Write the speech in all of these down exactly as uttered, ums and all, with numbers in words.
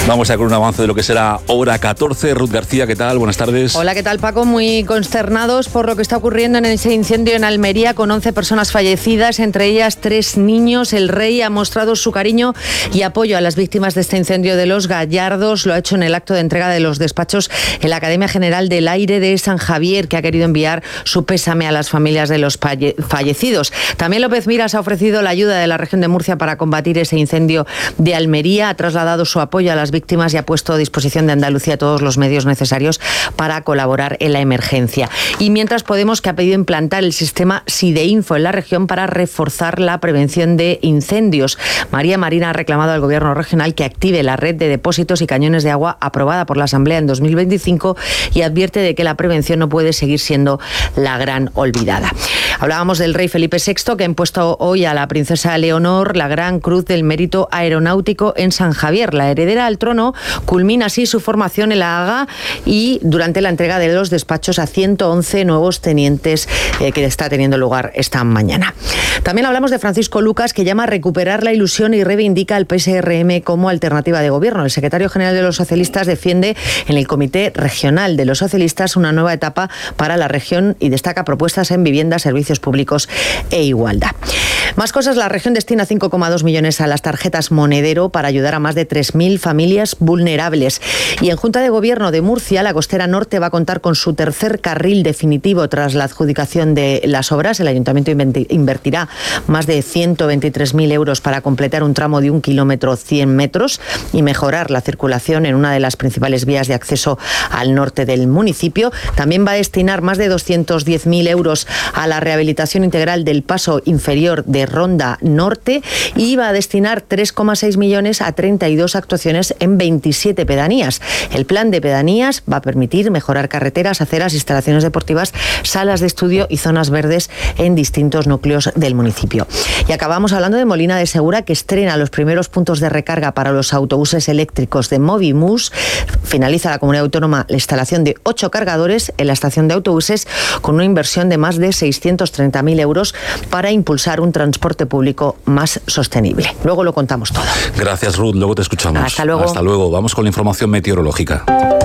Vamos a con un avance de lo que será hora catorce. Ruth García, ¿qué tal? Buenas tardes. Hola, ¿qué tal, Paco? Muy consternados por lo que está ocurriendo en ese incendio en Almería, con once personas fallecidas, entre ellas tres niños. El Rey ha mostrado su cariño y apoyo a las víctimas de este incendio de Los Gallardos. Lo ha hecho en el acto de entrega de los despachos en la Academia General del Aire de San Javier, que ha querido enviar su pésame a las familias de los fallecidos. También López Miras ha ofrecido la ayuda de la región de Murcia para combatir ese incendio de Almería. Ha trasladado su apoyo a las víctimas y ha puesto a disposición de Andalucía todos los medios necesarios para colaborar en la emergencia. Y mientras, Podemos, que ha pedido implantar el sistema SIDEINFO en la región para reforzar la prevención de incendios. María Marina ha reclamado al Gobierno regional que active la red de depósitos y cañones de agua aprobada por la Asamblea en dos mil veinticinco y advierte de que la prevención no puede seguir siendo la gran olvidada. Hablábamos del rey Felipe sexto, que ha impuesto hoy a la princesa Leonor la Gran Cruz del Mérito Aeronáutico en San Javier. La heredera al trono culmina así su formación en la Haga y durante la entrega de los despachos a ciento once nuevos tenientes eh, que está teniendo lugar esta mañana. También hablamos de Francisco Lucas, que llama a recuperar la ilusión y reivindica al P S R M como alternativa de gobierno. El secretario general de los socialistas defiende en el Comité Regional de los Socialistas una nueva etapa para la región y destaca propuestas en vivienda, servicios públicos e igualdad. Más cosas, la región destina cinco coma dos millones a las tarjetas Monedero para ayudar a más de tres mil familias vulnerables. Y en Junta de Gobierno de Murcia, la Costera Norte va a contar con su tercer carril definitivo tras la adjudicación de las obras. El Ayuntamiento invertirá más de ciento veintitrés mil euros para completar un tramo de un kilómetro cien metros y mejorar la circulación en una de las principales vías de acceso al norte del municipio. También va a destinar más de doscientos diez mil euros a la rehabilitación integral del paso inferior de Ronda Norte y va a destinar tres coma seis millones a treinta y dos actuaciones en veintisiete pedanías. El plan de pedanías va a permitir mejorar carreteras, aceras, instalaciones deportivas, salas de estudio y zonas verdes en distintos núcleos del municipio. Y acabamos hablando de Molina de Segura, que estrena los primeros puntos de recarga para los autobuses eléctricos de Movimus. Finaliza la comunidad autónoma la instalación de ocho cargadores en la estación de autobuses con una inversión de más de seiscientos treinta mil euros para impulsar un transporte público más sostenible. Luego lo contamos todo. Gracias, Ruth. Luego te escuchamos. Hasta luego. Hasta luego. Vamos con la información meteorológica.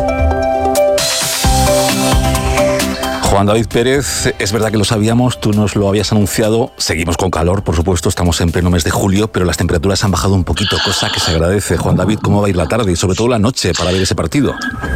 Juan David Pérez, es verdad que lo sabíamos, tú nos lo habías anunciado, seguimos con calor, por supuesto, estamos en pleno mes de julio, pero las temperaturas han bajado un poquito, cosa que se agradece. Juan David, ¿cómo va a ir la tarde y sobre todo la noche para ver ese partido?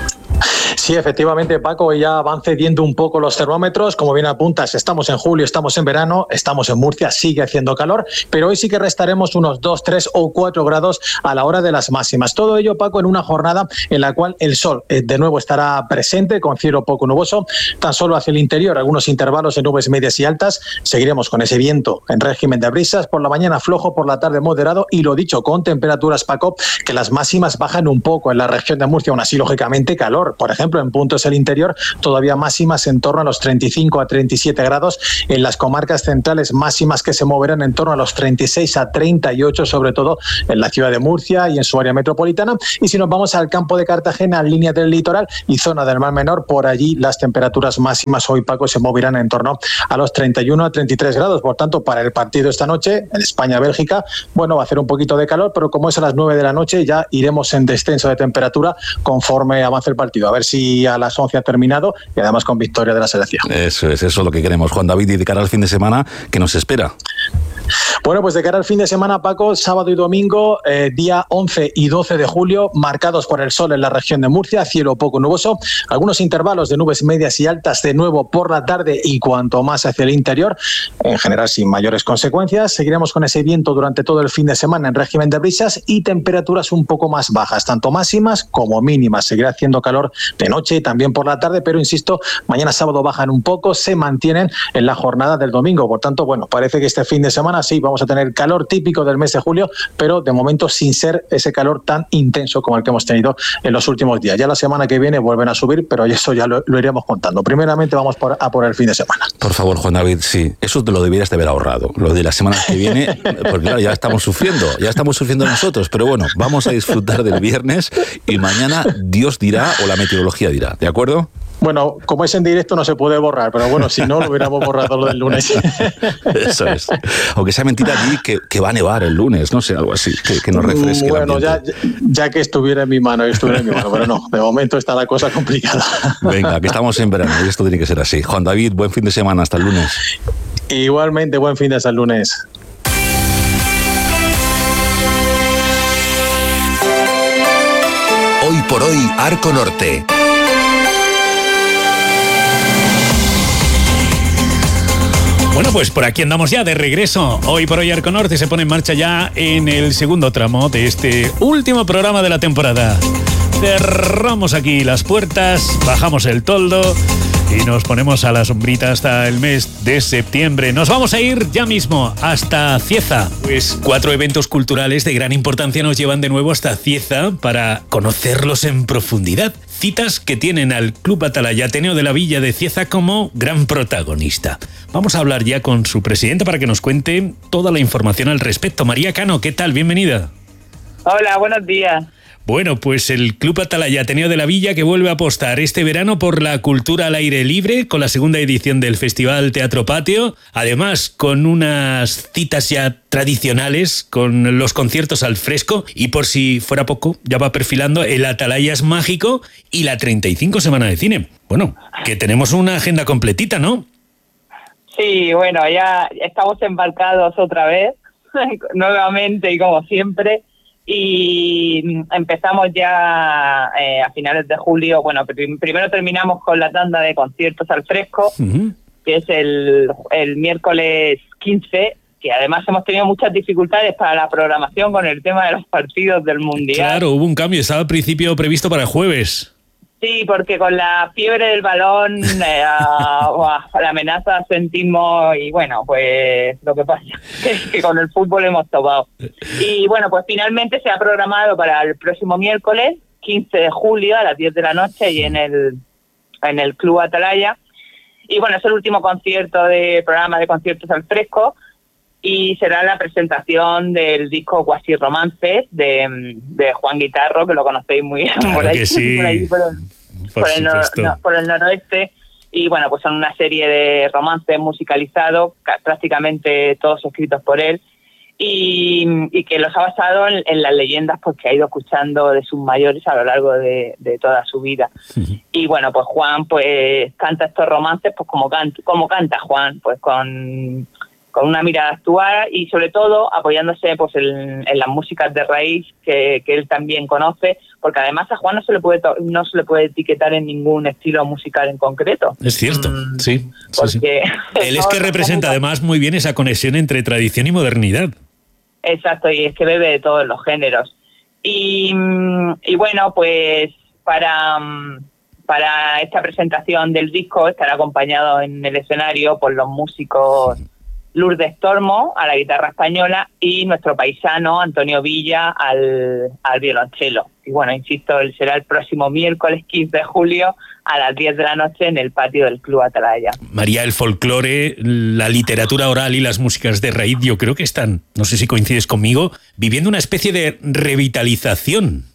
Sí, efectivamente, Paco, ya van cediendo un poco los termómetros. Como bien apuntas, estamos en julio, estamos en verano, estamos en Murcia, sigue haciendo calor, pero hoy sí que restaremos unos dos, tres o cuatro grados a la hora de las máximas. Todo ello, Paco, en una jornada en la cual el sol eh, de nuevo estará presente, con cielo poco nuboso, tan solo hacia el interior, algunos intervalos de nubes medias y altas. Seguiremos con ese viento en régimen de brisas, por la mañana flojo, por la tarde moderado y lo dicho, con temperaturas, Paco, que las máximas bajan un poco en la región de Murcia, aún así, lógicamente, calor. Por ejemplo, en puntos del interior, todavía máximas en torno a los treinta y cinco a treinta y siete grados. En las comarcas centrales, máximas que se moverán en torno a los treinta y seis a treinta y ocho, sobre todo en la ciudad de Murcia y en su área metropolitana. Y si nos vamos al campo de Cartagena, línea del litoral y zona del Mar Menor, por allí las temperaturas máximas hoy, Paco, se moverán en torno a los treinta y uno a treinta y tres grados. Por tanto, para el partido esta noche, en España-Bélgica, bueno, va a hacer un poquito de calor, pero como es a las nueve de la noche, ya iremos en descenso de temperatura conforme avance el partido. A ver si a las once ha terminado y además con victoria de la selección. Eso es, eso es lo que queremos, Juan David, y de cara al fin de semana, ¿qué nos espera? Bueno, pues de cara al fin de semana, Paco, sábado y domingo, eh, día once y doce de julio, marcados por el sol en la región de Murcia, cielo poco nuboso, algunos intervalos de nubes medias y altas de nuevo por la tarde y cuanto más hacia el interior, en general sin mayores consecuencias. Seguiremos con ese viento durante todo el fin de semana en régimen de brisas y temperaturas un poco más bajas, tanto máximas como mínimas. Seguirá haciendo calor de noche y también por la tarde, pero insisto, mañana sábado bajan un poco, se mantienen en la jornada del domingo. Por tanto, bueno, parece que este fin de semana sí vamos a tener calor típico del mes de julio, pero de momento sin ser ese calor tan intenso como el que hemos tenido en los últimos días. Ya la semana que viene vuelven a subir, pero eso ya lo, lo iremos contando. Primeramente vamos por, a por el fin de semana. Por favor, Juan David, sí, eso te lo debieras de haber ahorrado. Lo de la semana que viene, porque claro, ya estamos sufriendo, ya estamos sufriendo nosotros, pero bueno, vamos a disfrutar del viernes y mañana Dios dirá o la meteorología dirá, ¿de acuerdo? Bueno, como es en directo no se puede borrar, pero bueno, si no lo hubiéramos borrado lo del lunes. Eso es. Aunque sea mentira allí que, que va a nevar el lunes, no sé, algo así, que, que nos refresque. Bueno, ya, ya que estuviera en mi mano, estuviera en mi mano, pero no, de momento está la cosa complicada. Venga, que estamos en verano y esto tiene que ser así. Juan David, buen fin de semana, hasta el lunes. Igualmente, buen fin de hasta el lunes. Hoy por hoy, Arco Norte. Bueno, pues por aquí andamos ya de regreso. Hoy por hoy Arco Norte se pone en marcha ya en el segundo tramo de este último programa de la temporada. Cerramos aquí las puertas, bajamos el toldo y nos ponemos a la sombrita hasta el mes de septiembre. Nos vamos a ir ya mismo hasta Cieza. Pues cuatro eventos culturales de gran importancia nos llevan de nuevo hasta Cieza para conocerlos en profundidad. Citas que tienen al Club Atalaya Ateneo de la Villa de Cieza como gran protagonista. Vamos a hablar ya con su presidenta para que nos cuente toda la información al respecto. María Cano, ¿qué tal? Bienvenida. Hola, buenos días. Bueno, pues el Club Atalaya Ateneo de la Villa que vuelve a apostar este verano por la cultura al aire libre con la segunda edición del Festival Teatro Patio, además con unas citas ya tradicionales con los conciertos al fresco y por si fuera poco ya va perfilando el Atalaya es Mágico y la treinta y cinco Semana de Cine. Bueno, que tenemos una agenda completita, ¿no? Sí, bueno, ya estamos embarcados otra vez, nuevamente y como siempre. Y empezamos ya eh, a finales de julio. Bueno, prim- primero terminamos con la tanda de conciertos al fresco, uh-huh. que es el, el miércoles quince, que además hemos tenido muchas dificultades para la programación con el tema de los partidos del Mundial. Claro, hubo un cambio, estaba al principio previsto para jueves. Sí, porque con la fiebre del balón, eh, a, a la amenaza sentimos, y bueno, pues lo que pasa es que con el fútbol hemos topado. Y bueno, pues finalmente se ha programado para el próximo miércoles, quince de julio, a las diez de la noche, y en el, en el Club Atalaya. Y bueno, es el último concierto de programa de conciertos al fresco, y será la presentación del disco Cuasi Romances de, de Juan Guitarro, que lo conocéis muy bien. Claro por ahí, que sí. por ahí, por el, por, por, el nor, no, por el noroeste. Y bueno, pues son una serie de romances musicalizados, prácticamente todos escritos por él, y, y que los ha basado en, en las leyendas pues que ha ido escuchando de sus mayores a lo largo de, de toda su vida. Uh-huh. Y bueno, pues Juan pues canta estos romances pues como, can, como canta Juan, pues con... con una mirada actual y sobre todo apoyándose pues en, en las músicas de raíz que, que él también conoce, porque además a Juan no se le puede to- no se le puede etiquetar en ningún estilo musical en concreto. Es cierto, mm, sí. Porque sí, sí. Él es que representa además muy bien esa conexión entre tradición y modernidad. Exacto, y es que bebe de todos los géneros. Y, y bueno, pues para... para esta presentación del disco estará acompañado en el escenario por los músicos Lourdes Tormo a la guitarra española y nuestro paisano Antonio Villa al, al violonchelo. Y bueno, insisto, él será el próximo miércoles quince de julio a las diez de la noche en el patio del Club Atalaya. María, el folclore, la literatura oral y las músicas de raíz, yo creo que están, no sé si coincides conmigo, viviendo una especie de revitalización.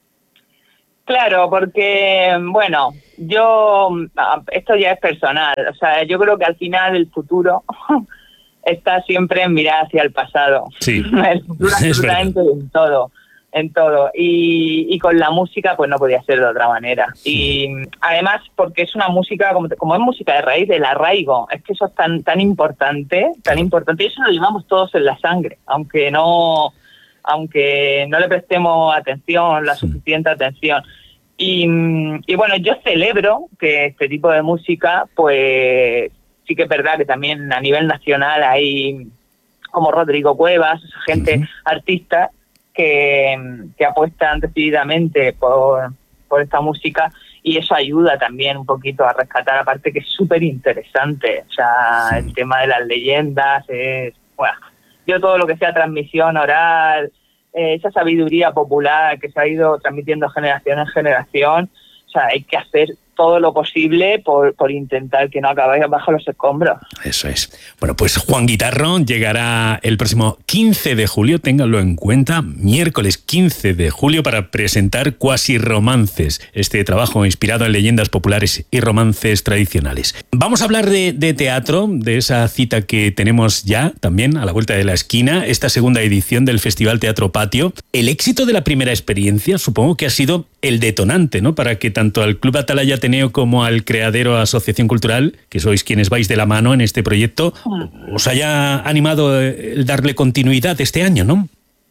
Claro, porque, bueno, yo, esto ya es personal, o sea, yo creo que al final el futuro está siempre en mirar hacia el pasado. Sí, el futuro absolutamente en todo, en todo. Y, y con la música, pues no podía ser de otra manera. Sí. Y además, porque es una música, como, como es música de raíz, del arraigo, es que eso es tan, tan importante, tan importante, y eso lo llevamos todos en la sangre, aunque no... aunque no le prestemos atención, la suficiente atención. Y, y bueno, yo celebro que este tipo de música, pues sí que es verdad que también a nivel nacional hay como Rodrigo Cuevas, gente, uh-huh. artistas que, que apuestan decididamente por, por esta música, y eso ayuda también un poquito a rescatar, aparte que es súper interesante, o sea, sí. El tema de las leyendas es, bueno, yo todo lo que sea transmisión oral, eh, esa sabiduría popular que se ha ido transmitiendo generación en generación, o sea, hay que hacer todo lo posible por, por intentar que no acabéis bajo los escombros. Eso es. Bueno, pues Juan Guitarro llegará el próximo quince de julio, ténganlo en cuenta, miércoles quince de julio, para presentar Cuasi Romances, este trabajo inspirado en leyendas populares y romances tradicionales. Vamos a hablar de, de teatro, de esa cita que tenemos ya también a la vuelta de la esquina, esta segunda edición del Festival Teatro Patio. El éxito de la primera experiencia supongo que ha sido el detonante, ¿no?, para que tanto al Club Atalaya Ateneo como al Creadero Asociación Cultural, que sois quienes vais de la mano en este proyecto, os haya animado el darle continuidad este año, ¿no?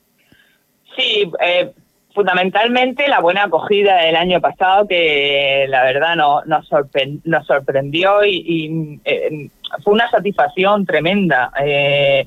Sí, eh, fundamentalmente la buena acogida del año pasado, que la verdad no, nos, sorpre- nos sorprendió y, y eh, fue una satisfacción tremenda. Eh,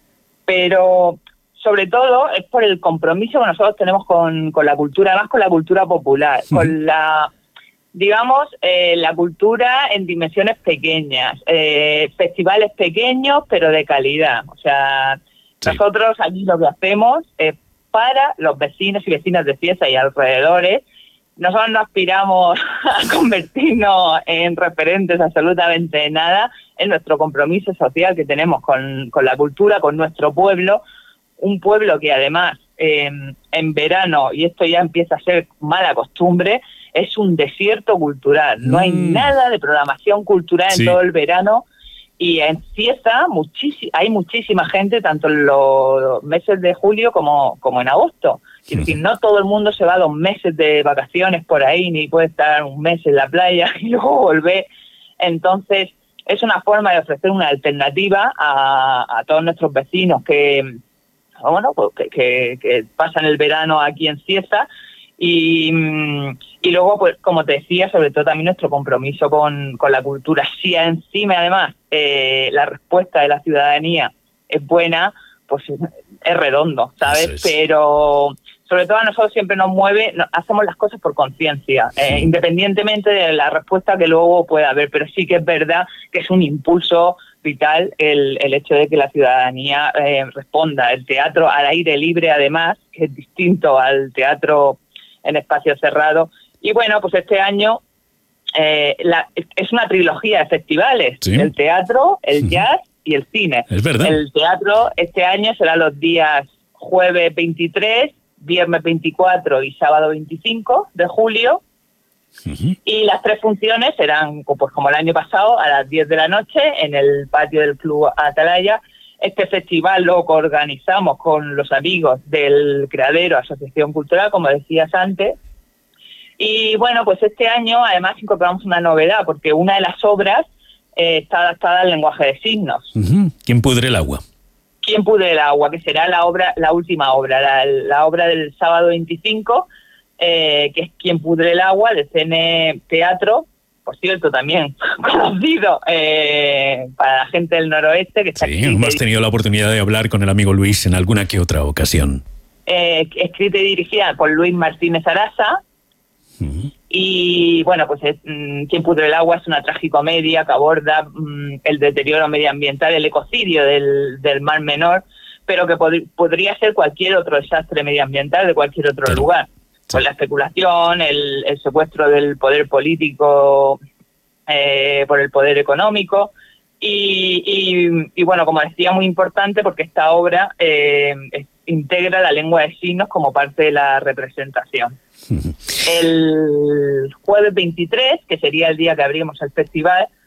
pero sobre todo es por el compromiso que nosotros tenemos con, con la cultura, además con la cultura popular, sí. con la, digamos, eh, la cultura en dimensiones pequeñas, eh, festivales pequeños pero de calidad. O sea, sí. nosotros aquí lo que hacemos es para los vecinos y vecinas de Cieza y alrededores. Nosotros no aspiramos a convertirnos en referentes absolutamente de nada, en nuestro compromiso social que tenemos con, con la cultura, con nuestro pueblo, un pueblo que además eh, en verano, y esto ya empieza a ser mala costumbre, es un desierto cultural. No mm. hay nada de programación cultural sí. en todo el verano, y en Cieza muchísi- hay muchísima gente, tanto en los meses de julio como, como en agosto. Es decir, no todo el mundo se va dos meses de vacaciones por ahí, ni puede estar un mes en la playa y luego volver. Entonces, es una forma de ofrecer una alternativa a, a todos nuestros vecinos que, bueno, pues que, que, que pasan el verano aquí en Cieza. Y, y luego, pues como te decía, sobre todo también nuestro compromiso con, con la cultura. Si encima, además, eh, la respuesta de la ciudadanía es buena, pues es redondo, ¿sabes? Es. Pero sobre todo a nosotros siempre nos mueve, no, hacemos las cosas por conciencia, eh, sí. independientemente de la respuesta que luego pueda haber, pero sí que es verdad que es un impulso vital el, el hecho de que la ciudadanía eh, responda. El teatro al aire libre, además, que es distinto al teatro en espacio cerrado. Y bueno, pues este año eh, la, es una trilogía de festivales, ¿sí? El teatro, el uh-huh. jazz y el cine. Es verdad. El teatro este año será los días jueves veintitrés, viernes veinticuatro y sábado veinticinco de julio. Uh-huh. Y las tres funciones serán, pues como el año pasado, a las diez de la noche en el patio del Club Atalaya. Este festival lo organizamos con los amigos del Creadero Asociación Cultural, como decías antes. Y bueno, pues este año además incorporamos una novedad, porque una de las obras eh, está adaptada al lenguaje de signos. Uh-huh. ¿Quién pudre el agua? ¿Quién pudre el agua? Que será la obra, la última obra, la, la obra del sábado veinticinco, eh, que es ¿Quién pudre el agua?, de C N Teatro. Por cierto, también conocido eh, para la gente del noroeste. Que está sí, hemos tenido la oportunidad de hablar con el amigo Luis en alguna que otra ocasión. Eh, escrita y dirigida por Luis Martínez Arasa. Uh-huh. Y bueno, pues es, mmm, Quien pudre el agua es una tragicomedia que aborda mmm, el deterioro medioambiental, el ecocidio del, del Mar Menor, pero que pod- podría ser cualquier otro desastre medioambiental de cualquier otro claro. lugar. Pues la especulación, el, el secuestro del poder político eh, por el poder económico y, y, y bueno, como decía, muy importante porque esta obra eh, integra la lengua de signos como parte de la representación. El jueves veintitrés, que sería el día que abrimos el festival,